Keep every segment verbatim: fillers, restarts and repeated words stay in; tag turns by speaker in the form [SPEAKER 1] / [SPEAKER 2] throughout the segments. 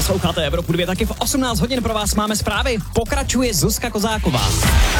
[SPEAKER 1] Posloucháte Evropu dvě, taky v osmnáct hodin pro vás máme zprávy. Pokračuje Zuzka Kozáková.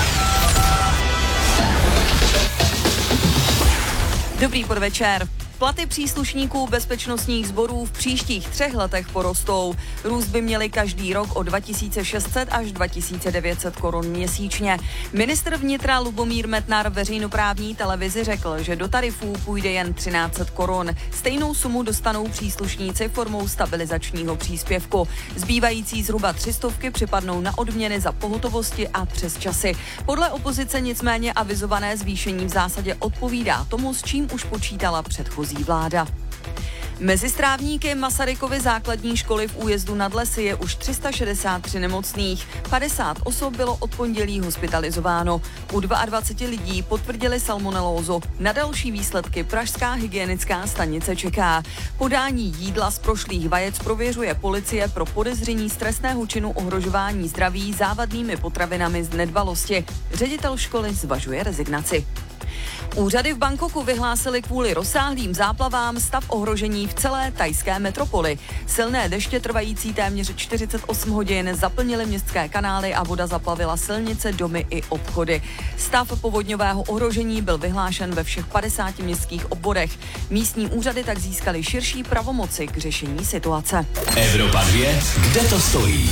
[SPEAKER 2] Dobrý podvečer. Platy příslušníků bezpečnostních sborů v příštích třech letech porostou. Růst by měli každý rok o dva tisíce šest set až dva tisíce devět set korun měsíčně. Ministr vnitra Lubomír Metnar veřejnoprávní televizi řekl, že do tarifů půjde jen třináct set korun. Stejnou sumu dostanou příslušníci formou stabilizačního příspěvku. Zbývající zhruba tři stovky připadnou na odměny za pohotovosti a přesčasy. Podle opozice nicméně avizované zvýšení v zásadě odpovídá tomu, s čím už počítala předchozí vláda. Mezi strávníky Masarykovy základní školy v Újezdu nad Lesy je už tři sta šedesát tři nemocných. padesát osob bylo od pondělí hospitalizováno. U dvacet dva lidí potvrdili salmonelózu. Na další výsledky pražská hygienická stanice čeká. Podání jídla z prošlých vajec prověřuje policie pro podezření z trestného činu ohrožování zdraví závadnými potravinami z nedbalosti. Ředitel školy zvažuje rezignaci. Úřady v Bangkoku vyhlásily kvůli rozsáhlým záplavám stav ohrožení v celé thajské metropoli. Silné deště trvající téměř čtyřicet osm hodin zaplnily městské kanály a voda zaplavila silnice, domy i obchody. Stav povodňového ohrožení byl vyhlášen ve všech padesáti městských obvodech. Místní úřady tak získaly širší pravomoci k řešení situace.
[SPEAKER 3] Evropa dvě, kde to stojí?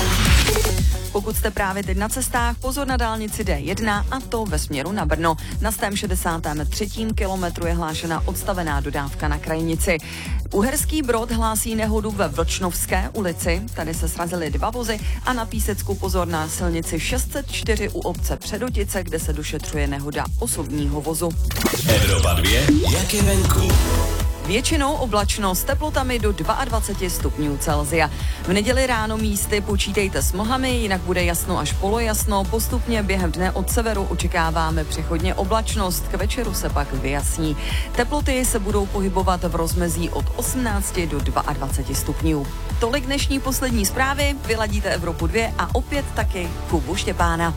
[SPEAKER 2] Pokud jste právě teď na cestách, pozor na dálnici D jedna a to ve směru na Brno. Na sto šedesátém třetím kilometru je hlášena odstavená dodávka na krajnici. Uherský Brod hlásí nehodu ve Vlčnovské ulici. Tady se srazily dva vozy a na Písecku pozor na silnici šest set čtyři u obce Předotice, kde se došetřuje nehoda osobního vozu.
[SPEAKER 3] Evropa dvě, jak je venku?
[SPEAKER 2] Většinou oblačno s teplotami do dvacet dva stupňů Celsia. V neděli ráno místy počítejte s mlhami, jinak bude jasno až polojasno. Postupně během dne od severu očekáváme přechodně oblačnost, k večeru se pak vyjasní. Teploty se budou pohybovat v rozmezí od osmnácti do dvaceti dvou stupňů. Tolik dnešní poslední zprávy, vyladíte Evropu dvě a opět taky Kubu Štěpána.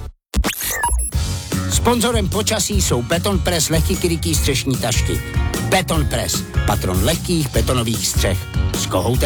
[SPEAKER 4] Sponzorem počasí jsou Beton Press lehký krytí střešní tašky. Beton Press, patron lehkých betonových střech. S kohoutem